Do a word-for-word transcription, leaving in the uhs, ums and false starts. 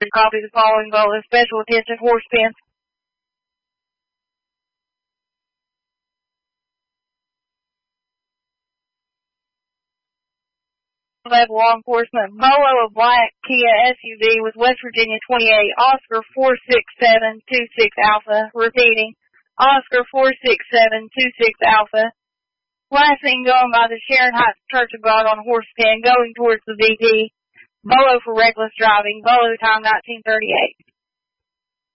requested copy of the following Bolo special attention horse pins. Law enforcement. Bolo of black Kia S U V with West Virginia twenty-eight, Oscar four six seven two six Alpha. Repeating, Oscar four six seven two six Alpha. Last seen going by the Sharon Heights Church of God on a horse pen going towards the V P. Bolo for reckless driving. Bolo time nineteen thirty-eight.